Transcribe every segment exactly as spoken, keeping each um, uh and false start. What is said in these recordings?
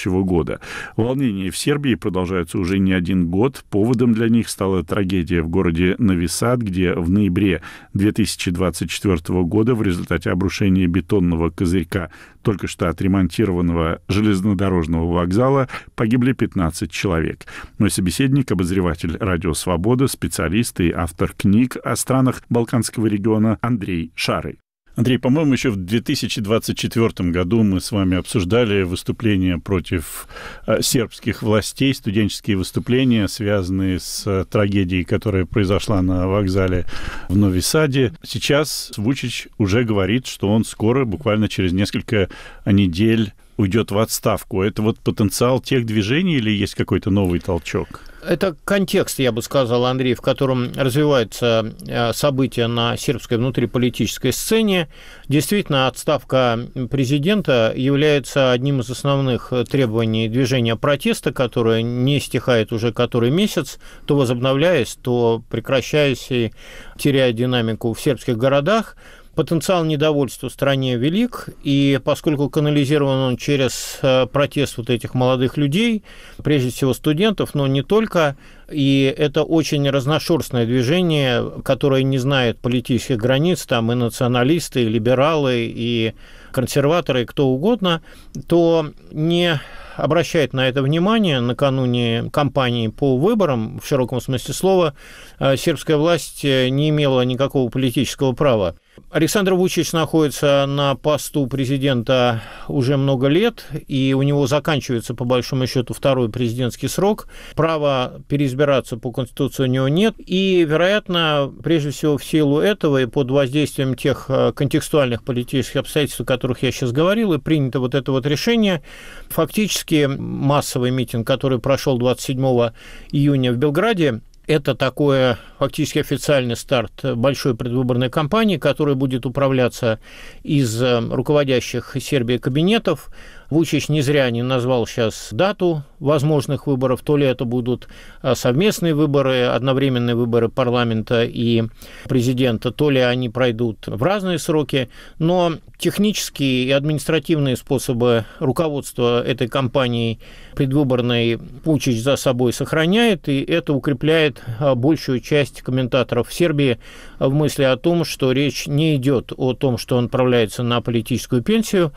следующего года. Волнения в Сербии продолжаются уже не один год. Поводом для них стала трагедия в городе Нови Сад, где в ноябре две тысячи двадцать четвёртого года в результате обрушения бетонного козырька только что отремонтированного железнодорожного вокзала погибли пятнадцать человек. Мой собеседник, обозреватель «Радио Свобода», специалист и автор книг о странах Балканского региона Андрей Шарый. Андрей, по-моему, еще в две тысячи двадцать четвёртом году мы с вами обсуждали выступления против э, сербских властей, студенческие выступления, связанные с э, трагедией, которая произошла на вокзале в Нови Саде. Сейчас Вучич уже говорит, что он скоро, буквально через несколько недель, уйдет в отставку. Это вот потенциал тех движений или есть какой-то новый толчок? Это контекст, я бы сказал, Андрей, в котором развиваются события на сербской внутриполитической сцене. Действительно, отставка президента является одним из основных требований движения протеста, которое не стихает уже который месяц, то возобновляясь, то прекращаясь и теряя динамику в сербских городах. Потенциал недовольства в стране велик, и поскольку канализирован он через протест вот этих молодых людей, прежде всего студентов, но не только, и это очень разношерстное движение, которое не знает политических границ, там и националисты, и либералы, и консерваторы, и кто угодно, то не обращает на это внимание накануне кампании по выборам, в широком смысле слова, сербская власть не имела никакого политического права. Александр Вучич находится на посту президента уже много лет, и у него заканчивается, по большому счету, второй президентский срок. Права переизбираться по Конституции у него нет, и, вероятно, прежде всего в силу этого и под воздействием тех контекстуальных политических обстоятельств, о которых я сейчас говорил, и принято вот это вот решение. Фактически массовый митинг, который прошел двадцать седьмого июня в Белграде, это такой фактически официальный старт большой предвыборной кампании, которая будет управляться из руководящих Сербией кабинетов. Вучич не зря не назвал сейчас дату возможных выборов. То ли это будут совместные выборы, одновременные выборы парламента и президента, то ли они пройдут в разные сроки. Но технические и административные способы руководства этой кампанией предвыборной Вучич за собой сохраняет, и это укрепляет большую часть комментаторов в Сербии в мысли о том, что речь не идет о том, что он отправляется на политическую пенсию,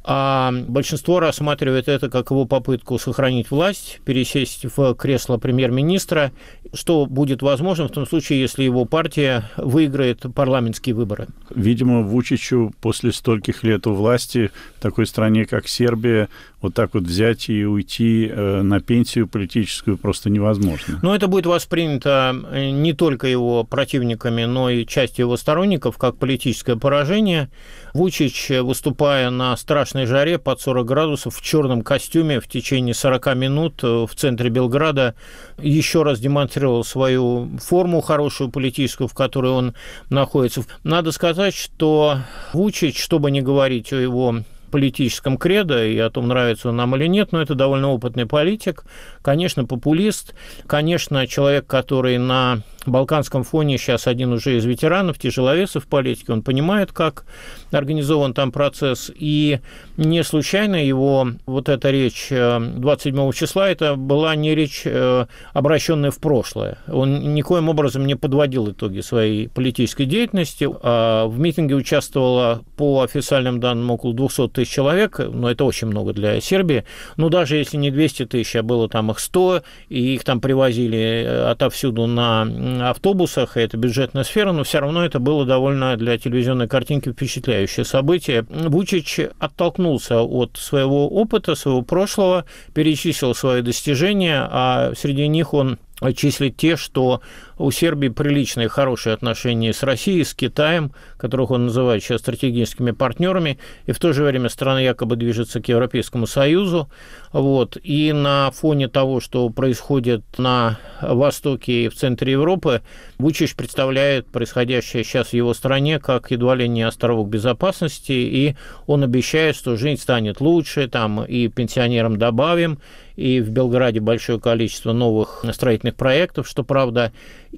а большинство рассматривает это как его попытку сохранить власть, пересесть в кресло премьер-министра, что будет возможно в том случае, если его партия выиграет парламентские выборы. Видимо, Вучичу после стольких лет у власти в такой стране, как Сербия, вот так вот взять и уйти на пенсию политическую просто невозможно. Но это будет воспринято не только его противниками, но и частью его сторонников как политическое поражение. Вучич, выступая на страшной жаре под сорок градусов в черном костюме в течение сорок минут в центре Белграда, еще раз демонстрировал свою форму хорошую политическую, в которой он находится. Надо сказать, что Вучич, что бы ни говорить о его политическом кредо и о том, нравится он нам или нет, но это довольно опытный политик, конечно, популист, конечно, человек, который на балканском фоне сейчас один уже из ветеранов, тяжеловесов в политике, он понимает, как организован там процесс, и не случайно его вот эта речь двадцать седьмого числа, это была не речь, обращенная в прошлое. Он никоим образом не подводил итоги своей политической деятельности. В митинге участвовало по официальным данным около двести тысяч человек, но это очень много для Сербии, но даже если не двести тысяч, а было там их сто, и их там привозили отовсюду на автобусах, и это бюджетная сфера, но все равно это было довольно для телевизионной картинки впечатляющее событие. Вучич оттолкнулся от своего опыта, своего прошлого, перечислил свои достижения, а среди них он числит те, что у Сербии приличные, хорошие отношения с Россией, с Китаем, которых он называет сейчас стратегическими партнерами, и в то же время страна якобы движется к Европейскому Союзу. Вот. И на фоне того, что происходит на Востоке и в центре Европы, Вучич представляет происходящее сейчас в его стране как едва ли не островок безопасности, и он обещает, что жизнь станет лучше, там и пенсионерам добавим, и в Белграде большое количество новых строительных проектов, что правда,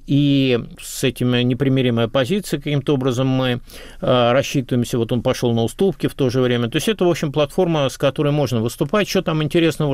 и с этим непримиримой позицией каким-то образом мы э, рассчитываемся, вот он пошел на уступки в то же время. То есть это, в общем, платформа, с которой можно выступать. Что там интересного